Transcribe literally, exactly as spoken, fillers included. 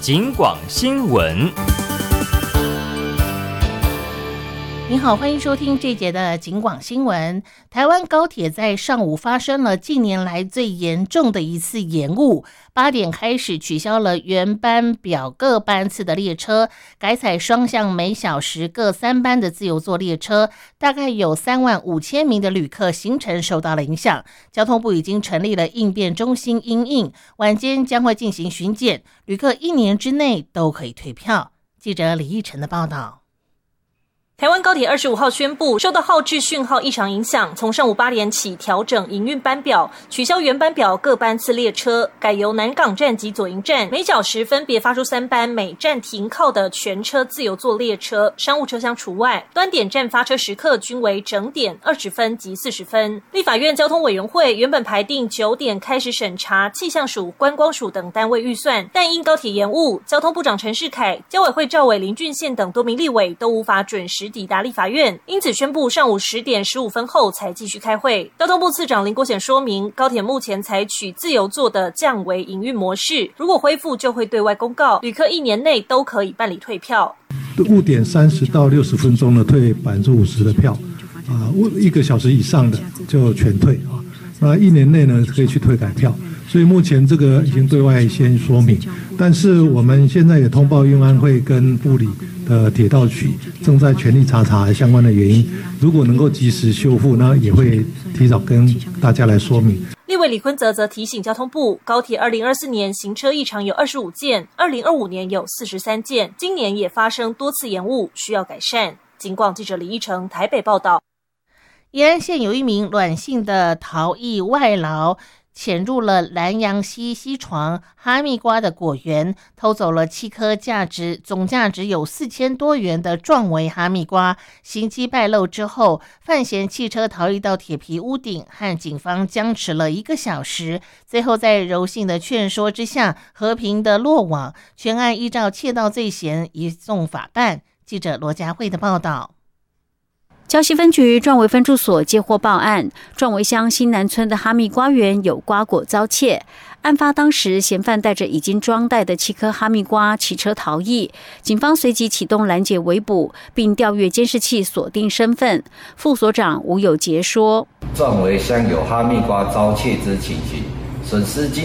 警广新闻。 你好，欢迎收听这节的警广新闻。台湾高铁在上午发生了近年来最严重的一次延误，八点开始取消了原班表各班次的列车，改采双向每小时各三班的自由座列车，大概有三万五千名的旅客行程受到了影响。交通部已经成立了应变中心因应，晚间将会进行巡检，旅客一年之内都可以退票。记者李义成的报道。 台湾高铁二十五号宣布，受到号志讯号异常影响，从上午八点起调整营运班表，取消原班表各班次列车，改由南港站及左营站每小时分别发出三班每站停靠的全车自由座列车，商务车厢除外。端点站发车时刻均为整点、二十分及四十分。立法院交通委员会原本排定九点开始审查气象署、观光署等单位预算，但因高铁延误，交通部长陈世凯、交委会召委林俊宪等多名立委都无法准时抵达立法院，因此宣布上午十点十五分后才继续开会。交通部次长林国显说明，高铁目前采取自由座的降维营运模式，如果恢复就会对外公告，旅客一年内都可以办理退票。 误点三十到六十分钟的退百分之五十的票，啊，一个小时以上的就全退啊。那一年内呢可以去退改票。所以目前这个已经对外先说明，但是我们现在也通报运安会跟部里的铁道局正在全力查查相关的原因，如果能够及时修复，那也会提早跟大家来说明。 立委李坤泽则提醒交通部，高铁二零二四年行车异常有二十五件，二零二五年有四十三件，今年也发生多次延误，需要改善。警广记者李义成台北报道。 宜兰县有一名阮姓的逃逸外劳潜入了南洋溪溪床哈密瓜的果园，偷走了七颗价值总价值有四千多元的壮维哈密瓜。行迹败露之后，范闲汽车逃逸到铁皮屋顶，和警方僵持了一个小时，最后在柔性的劝说之下，和平的落网。全案依照窃盗罪嫌移送法办。记者罗佳慧的报道。 礁溪分局壮维分驻所接获报案，壮维乡新南村的哈密瓜园有瓜果遭窃。案发当时，嫌犯带着已经装袋的七颗哈密瓜骑车逃逸，警方随即启动拦截围捕，并调阅监视器锁定身份。副所长吴有杰说：“ 壮维乡有哈密瓜遭窃之情形，损失金